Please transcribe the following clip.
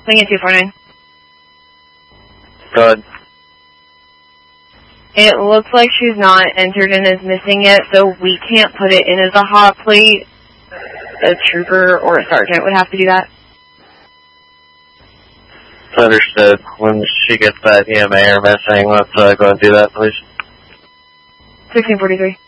Wing 249. Go ahead. It looks like she's not entered in as missing yet, so we can't put it in as a hot plate. A trooper or a sergeant would have to do that. Understood. When she gets that EMA or missing, let's go and do that, please. 1643.